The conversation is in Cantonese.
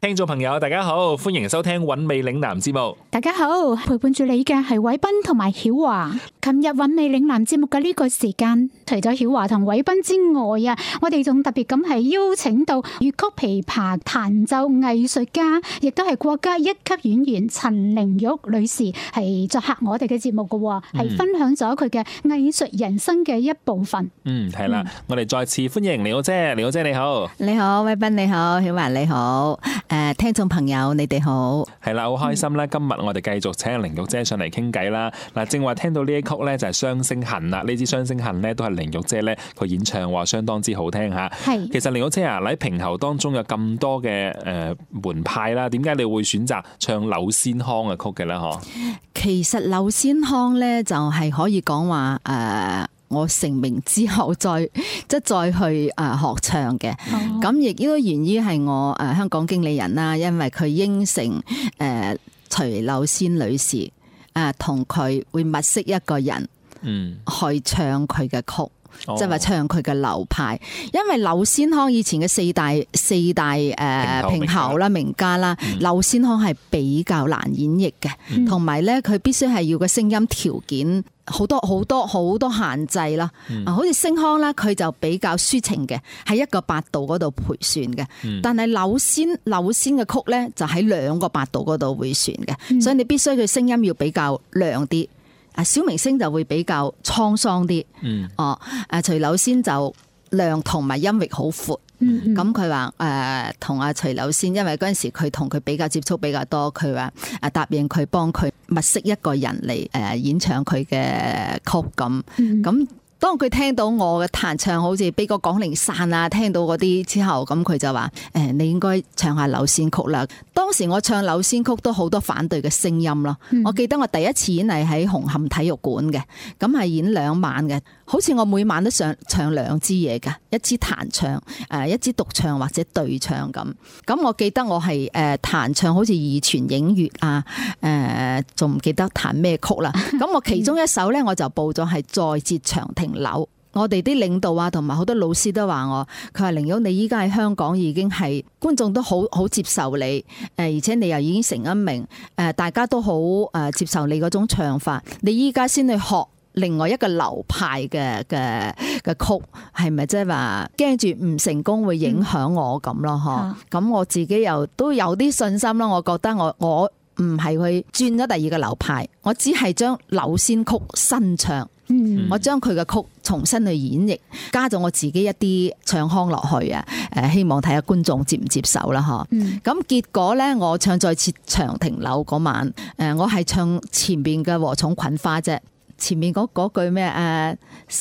聽眾朋友大家好，歡迎收聽韻味嶺南節目。 大家好，陪伴住你嘅係偉斌同埋曉華。琴日韻味嶺南節目嘅呢個時間，除咗曉華同偉斌之外啊，我哋仲特別咁係邀請到粵曲琵琶彈奏藝術家，亦都係國家一級演員陳玲玉女士係作客我哋嘅節目嘅，係分享咗佢嘅藝術人生嘅一部分。 係啦，我哋再次歡迎玲玉姐，玲玉姐你好。 你好，偉斌你好，曉華你好。聽眾朋友你哋好。 係啦，好開心啦！今日我哋繼續請玲玉姐上嚟傾偈啦。嗱，正話聽到呢一曲咧就係《雙星恨》啦。呢支《雙星恨》咧都係玲玉姐咧佢演唱話相當之好聽吓。係。其實玲玉姐啊，喺平喉當中有咁多嘅門派啦，點解你會選擇唱柳仙腔嘅曲嘅咧？嗬。其實柳仙腔咧就係可以講話我成名之後再去學唱嘅，咁亦都源於係我香港經理人啦，因為佢應承徐柳仙女士同佢會物色一個人去唱佢嘅曲，即係話唱佢嘅流派。因為柳仙腔以前嘅四大平喉啦、名家啦，柳仙腔係比較難演繹嘅，同埋咧佢必須係要個聲音條件好多限制啦。好似星腔啦，佢就比較抒情嘅，喺一個八度嗰度回旋嘅。但係柳仙嘅曲咧，就喺兩個八度嗰度回旋嘅，所以你必須佢聲音要比較亮啲。小明星就會比較滄桑啲。徐柳仙就亮同埋音域好闊。咁佢話同阿徐柳仙，因為嗰陣時佢同佢比較接觸比較多，佢話答應佢幫佢物色一個人嚟演唱佢嘅曲咁。當佢聽到我嘅彈唱好似悲歌廣陵散啊，聽到嗰啲之後，咁佢就話你應該唱下柳仙曲啦。當時我唱柳仙曲都好多反對嘅聲音咯。我記得我第一次演係喺紅磡體育館嘅，咁係演2晚嘅，好似我每晚都唱2支嘢㗎，一支彈唱，一支獨唱或者對唱咁。咁我記得我係彈唱好似二泉映月啊，仲唔記得彈咩曲啦。咁我其中一首咧我就報咗係再折長亭柳。我哋啲領導啊，同埋好多老師都話我，佢話玲玉你依家喺香港已經係觀眾都好接受你，而且你又已經成一名，大家都好接受你嗰種唱法，你依家先去學另外一個流派嘅曲，係咪即係話驚住唔成功會影響我咁咯？咁我自己又都有啲信心啦，我覺得我唔係去轉咗第二個流派，我只係將柳仙曲新唱。我將佢嘅曲重新去演繹，加咗我自己一啲唱腔落去啊！希望睇下觀眾接唔接受啦，嗬。咁結果咧，我唱再折長亭柳嗰晚，我係唱前邊嘅禾蟲菌花啫，前面嗰句咩